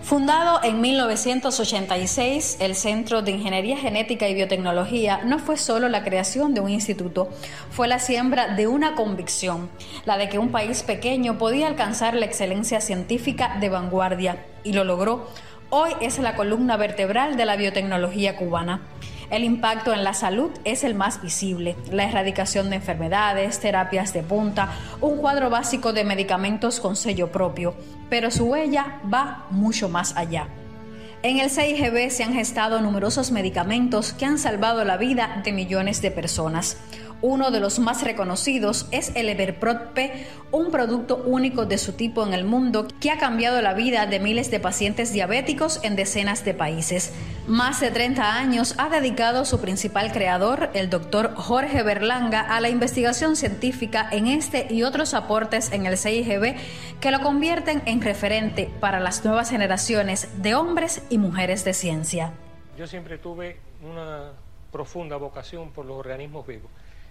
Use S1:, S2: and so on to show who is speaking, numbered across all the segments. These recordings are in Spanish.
S1: Fundado en 1986, el Centro de Ingeniería Genética y Biotecnología no fue solo la creación de un instituto, fue la siembra de una convicción, la de que un país pequeño podía alcanzar la excelencia científica de vanguardia, y lo logró. Hoy es la columna vertebral de la biotecnología cubana. El impacto en la salud es el más visible: la erradicación de enfermedades, terapias de punta, un cuadro básico de medicamentos con sello propio, pero su huella va mucho más allá. En el CIGB se han gestado numerosos medicamentos que han salvado la vida de millones de personas. Uno de los más reconocidos es el Everprot-P, un producto único de su tipo en el mundo que ha cambiado la vida de miles de pacientes diabéticos en decenas de países. Más de 30 años ha dedicado su principal creador, el doctor Jorge Berlanga, a la investigación científica en este y otros aportes en el CIGB que lo convierten en referente para las nuevas generaciones de hombres y mujeres de ciencia.
S2: Yo siempre tuve una profunda vocación por los organismos vivos.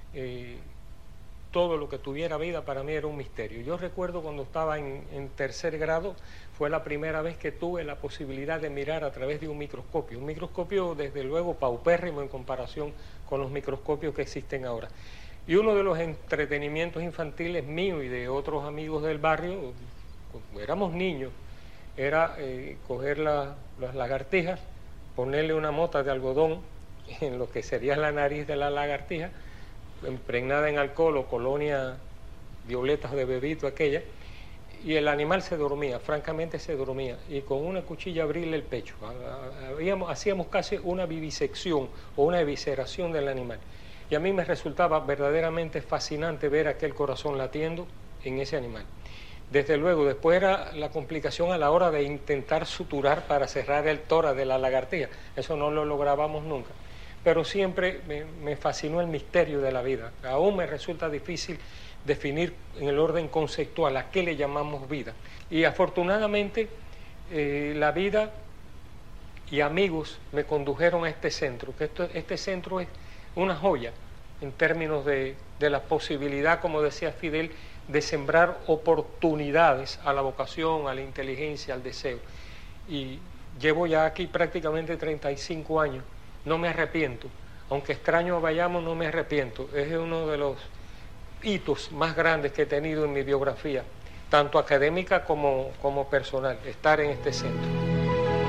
S2: Todo lo que tuviera vida para mí era un misterio. Yo recuerdo cuando estaba en tercer grado, fue la primera vez que tuve la posibilidad de mirar a través de un microscopio desde luego paupérrimo en comparación con los microscopios que existen ahora. Y uno de los entretenimientos infantiles mío y de otros amigos del barrio, cuando éramos niños, era coger las lagartijas, ponerle una mota de algodón en lo que sería la nariz de la lagartija, impregnada en alcohol o colonia violetas de bebito aquella, y el animal se dormía, francamente se dormía, y con una cuchilla abrirle el pecho. Hacíamos casi una vivisección o una evisceración del animal. Y a mí me resultaba verdaderamente fascinante ver aquel corazón latiendo en ese animal. Desde luego, después era la complicación a la hora de intentar suturar para cerrar el tórax de la lagartija. Eso no lo lográbamos nunca. Pero siempre me fascinó el misterio de la vida. Aún me resulta difícil definir en el orden conceptual a qué le llamamos vida. Y afortunadamente la vida y amigos me condujeron a este centro, que este centro es una joya en términos de la posibilidad, como decía Fidel, de sembrar oportunidades a la vocación, a la inteligencia, al deseo. Y llevo ya aquí prácticamente 35 años. No me arrepiento, aunque extraño vayamos, no me arrepiento. Es uno de los hitos más grandes que he tenido en mi biografía, tanto académica como personal, estar en este centro.